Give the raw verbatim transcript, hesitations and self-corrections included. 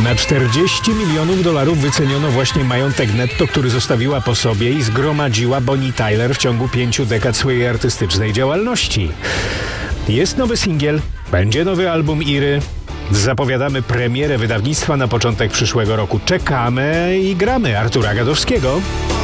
Na czterdzieści milionów dolarów wyceniono właśnie majątek netto, który zostawiła po sobie i zgromadziła Bonnie Tyler w ciągu pięciu dekad swojej artystycznej działalności. Jest nowy singiel, będzie nowy album Iry. Zapowiadamy premierę wydawnictwa na początek przyszłego roku. Czekamy i gramy Artura Gadowskiego.